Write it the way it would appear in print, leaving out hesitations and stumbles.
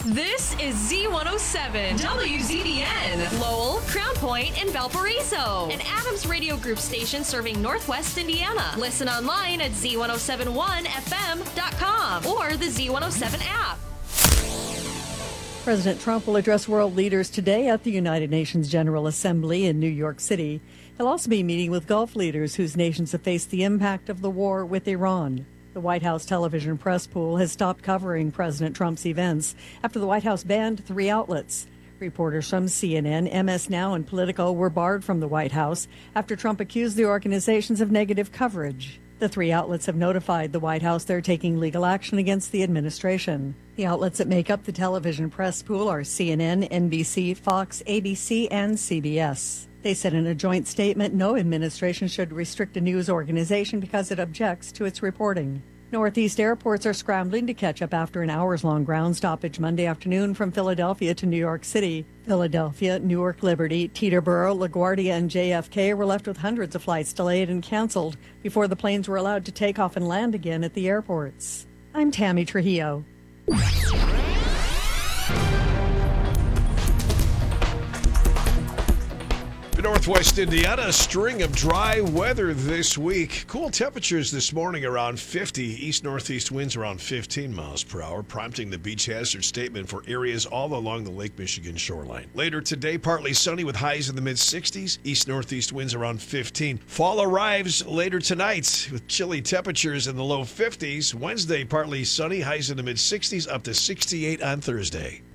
This is Z107, WZBN, Lowell, Crown Point, and Valparaiso, an Adams Radio Group station serving Northwest Indiana. Listen online at Z1071FM.com or the Z107 app. President Trump will address world leaders today at the United Nations General Assembly in New York City. He'll also be meeting with Gulf leaders whose nations have faced the impact of the war with Iran. The White House television press pool has stopped covering President Trump's events after the White House banned 3 outlets. Reporters from CNN, MS Now, and Politico were barred from the White House after Trump accused the organizations of negative coverage. The 3 outlets have notified the White House they're taking legal action against the administration. The outlets that make up the television press pool are CNN, NBC, Fox, ABC, and CBS. They said in a joint statement no administration should restrict a news organization because it objects to its reporting. Northeast airports are scrambling to catch up after an hours-long ground stoppage Monday afternoon from Philadelphia to New York City. Philadelphia, Newark Liberty, Teterboro, LaGuardia, and JFK were left with hundreds of flights delayed and canceled before the planes were allowed to take off and land again at the airports. I'm Tammy Trujillo. Northwest Indiana, a string of dry weather this week. Cool temperatures this morning around 50. East-northeast winds around 15 miles per hour, prompting the beach hazard statement for areas all along the Lake Michigan shoreline. Later today, partly sunny with highs in the mid-60s. East-northeast winds around 15. Fall arrives later tonight with chilly temperatures in the low 50s. Wednesday, partly sunny, highs in the mid-60s, up to 68 on Thursday.